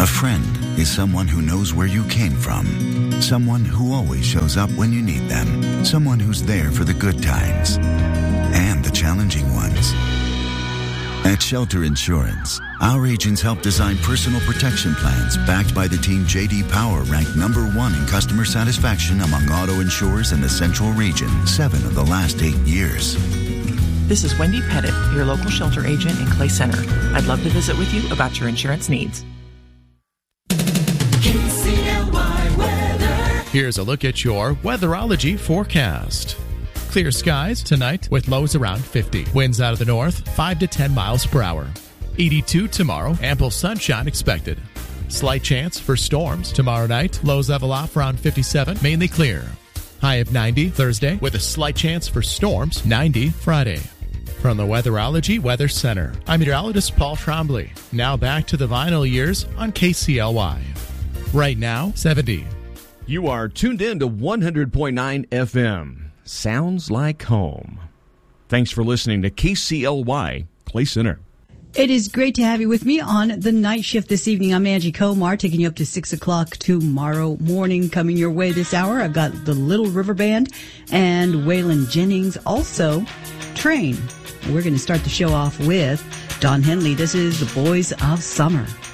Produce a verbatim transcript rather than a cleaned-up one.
A friend is someone who knows where you came from. Someone who always shows up when you need them. Someone who's there for the good times and the challenging ones. At Shelter Insurance, our agents help design personal protection plans backed by the team J D Power ranked number one in customer satisfaction among auto insurers in the Central Region, seven of the last eight years. This is Wendy Pettit, your local shelter agent in Clay Center. I'd love to visit with you about your insurance needs. Here's a look at your weatherology forecast. Clear skies tonight with lows around fifty. Winds out of the north, five to ten miles per hour. eighty-two tomorrow, ample sunshine expected. Slight chance for storms tomorrow night. Lows level off around fifty-seven, mainly clear. High of ninety Thursday with a slight chance for storms, ninety Friday. From the Weatherology Weather Center, I'm meteorologist Paul Trombley. Now back to the vinyl years on K C L Y. Right now, seventy. You are tuned in to one hundred point nine F M. Sounds like home. Thanks for listening to K C L Y, Clay Center. It is great to have you with me on the night shift this evening. I'm Angie Komar, taking you up to six o'clock tomorrow morning. Coming your way this hour, I've got the Little River Band and Waylon Jennings. Also, Train. We're going to start the show off with Don Henley. This is The Boys of Summer.